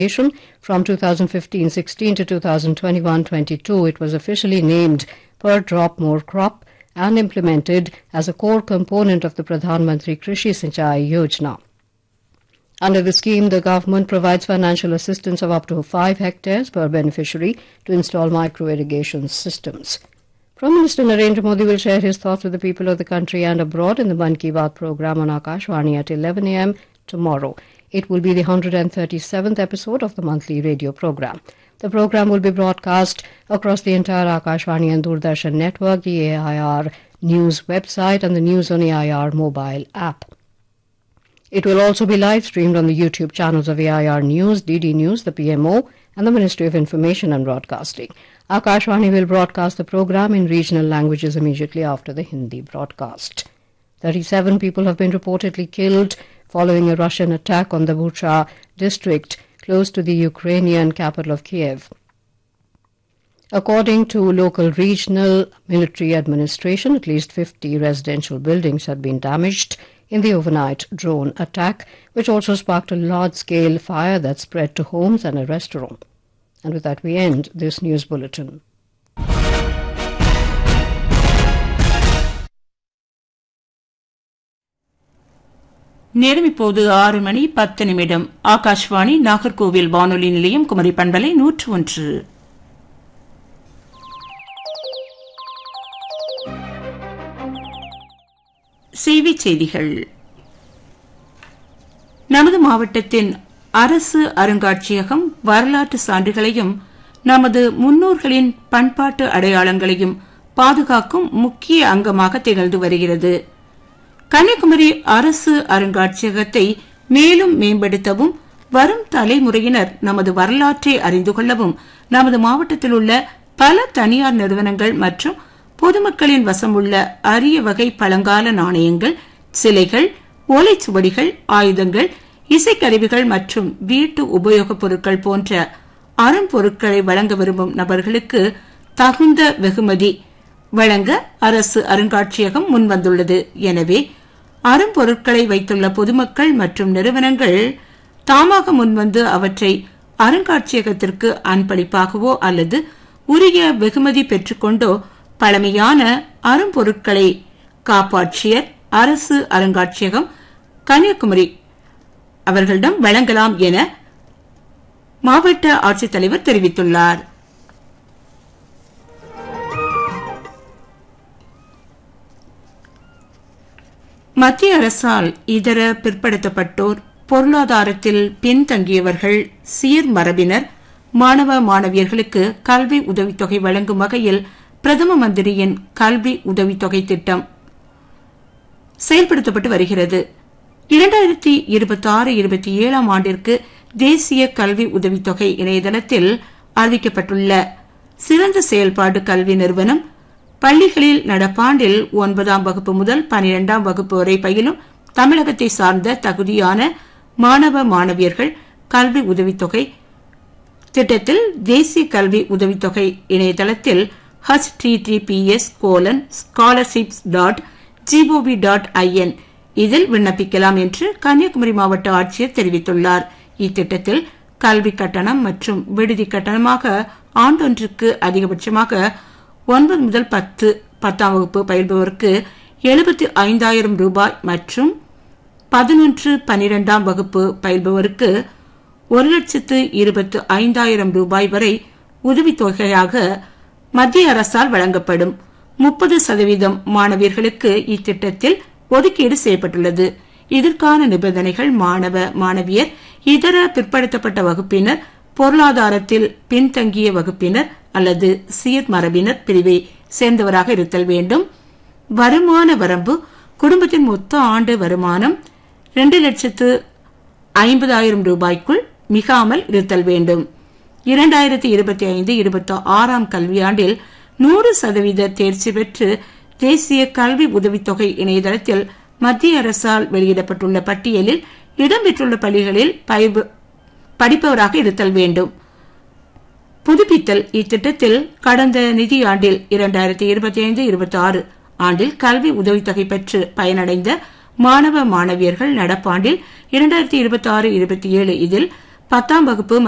From 2015-16 to 2021-22, it was officially named Per Drop More Crop and implemented as a core component of the Pradhan Mantri Krishi Sinchai Yojana. Under the scheme, the government provides financial assistance of up to 5 hectares per beneficiary to install micro-irrigation systems. Prime Minister Narendra Modi will share his thoughts with the people of the country and abroad in the Mann Ki Baat program on Akashvani at 11 a.m. tomorrow. It will be the 137th episode of the monthly radio program. The program will be broadcast across the entire Akashvani and Doordarshan network, the AIR News website and the News on AIR mobile app. It will also be live streamed on the YouTube channels of AIR News, DD News, the PMO and the Ministry of Information and Broadcasting. Akashvani will broadcast the program in regional languages immediately after the Hindi broadcast. 37 people have been reportedly killed following a Russian attack on the Bucha district close to the Ukrainian capital of Kiev. According to local regional military administration, at least 50 residential buildings had been damaged in the overnight drone attack, which also sparked a large-scale fire that spread to homes and a restaurant. And with that, we end this news bulletin. நேரம் இப்போது 6:10 ஆகாஷ்வாணி நாகர்கோவில் வானொலி நிலையம் குமரி பண்பலை 101. செய்திச் செய்திகள். நமது மாவட்டத்தின் அரசு அருங்காட்சியகம் வரலாற்று சான்றுகளையும் நமது முன்னோர்களின் பண்பாட்டு அடையாளங்களையும் பாதுகாக்கும் முக்கிய அங்கமாக திகழ்ந்து வருகிறது. கன்னியாகுமரி அரசு அருங்காட்சியகத்தை மேலும் மேம்படுத்தவும் வரும் தலைமுறையினர் நமது வரலாற்றை அறிந்து கொள்ளவும் நமது மாவட்டத்தில் உள்ள பல தனியார் நிறுவனங்கள் மற்றும் பொதுமக்களின் வசம் உள்ள அரிய வகை பழங்கால நாணயங்கள், சிலைகள், ஓலைச்சுவடிகள், ஆயுதங்கள், இசைக்கருவிகள் மற்றும் வீட்டு உபயோகப் பொருட்கள் போன்ற அரும்பொருட்களை வழங்க விரும்பும் நபர்களுக்கு தகுந்த வெகுமதி வழங்க அரசு அருங்காட்சியகம் முன்வந்துள்ளது. எனவே அரும்பொருட்களை வைத்துள்ள பொதுமக்கள் மற்றும் நிறுவனங்கள் தாமாக முன்வந்து அவற்றை அருங்காட்சியகத்திற்கு அன்பளிப்பாகவோ அல்லது உரிய வெகுமதி பெற்றுக்கொண்டோ பழமையான அரும்பொருட்களை காப்பாட்சியர் அரசு அருங்காட்சியகம் கன்னியாகுமரி அவர்களிடம் வழங்கலாம் என மாவட்ட ஆட்சித்தலைவர் தெரிவித்துள்ளார். மத்திய அரசால் இதர பிற்படுத்தப்பட்டோர், பொருளாதாரத்தில் பின்தங்கியவர்கள், சீர்மரபினர், மாணவ மாணவியர்களுக்கு கல்வி உதவித்தொகை வழங்கும் வகையில் பிரதம மந்திரியின் கல்வி உதவித்தொகை திட்டம் செயல்படுத்தப்பட்டு வருகிறது. 2026-27 ஆண்டிற்கு தேசிய கல்வி உதவித்தொகை இணையதளத்தில் அறிவிக்கப்பட்டுள்ள சிறந்த செயல்பாடு கல்வி நிறுவனம் பள்ளிகளில் நடப்பாண்டில் 9ஆம் வகுப்பு முதல் 12ஆம் வகுப்பு வரை பயிலும் தமிழகத்தை சார்ந்த தகுதியான மாணவ மாணவியர்கள் கல்வி உதவித்தொகை திட்டத்தில் தேசிய கல்வி உதவித்தொகை இணையதளத்தில் https://scholarships.gov.in இதில் விண்ணப்பிக்கலாம் என்று கன்னியாகுமரி மாவட்ட ஆட்சியர் தெரிவித்துள்ளார். இத்திட்டத்தில் கல்வி கட்டணம் மற்றும் விடுதி கட்டணமாக ஆண்டொன்றுக்கு அதிகபட்சமாக 9 முதல் 10ஆம் வகுப்பு பயில்பவருக்கு 75,000 ரூபாய் மற்றும் 11-12ஆம் வகுப்பு பயில்பவருக்கு 1,25,000 ரூபாய் வரை உதவித்தொகையாக மத்திய அரசால் வழங்கப்படும். 30% மாணவியர்களுக்கு இத்திட்டத்தில் ஒதுக்கீடு செய்யப்பட்டுள்ளது. இதற்கான நிபந்தனைகள் மாணவ மாணவியர், இதர பிற்படுத்தப்பட்ட வகுப்பினர், பொருளாதாரத்தில் பின்தங்கிய வகுப்பினர் அல்லது சீர்மரபினர் பிரிவை சேர்ந்தவராக இருத்தல் வேண்டும். வருமான வரம்பு குடும்பத்தின் மொத்த ஆண்டு வருமானம் 2,50,000 ரூபாய்க்குள் மிகாமல் இருத்தல் வேண்டும். 2025-26 கல்வியாண்டில் 100% தேர்ச்சி பெற்று தேசிய கல்வி உதவித்தொகை இணையதளத்தில் மத்திய அரசால் வெளியிடப்பட்டுள்ள பட்டியலில் இடம்பெற்றுள்ள பள்ளிகளில் படிப்பவராக இருத்தல் வேண்டும். புதுப்பித்தல் இத்திட்டத்தில் கடந்த நிதியாண்டில் 2025-26 ஆண்டில் கல்வி உதவித்தொகை பெற்று பயனடைந்த மாணவ மாணவியர்கள் நடப்பாண்டில் 2026-27 இதில் 10ஆம் வகுப்பு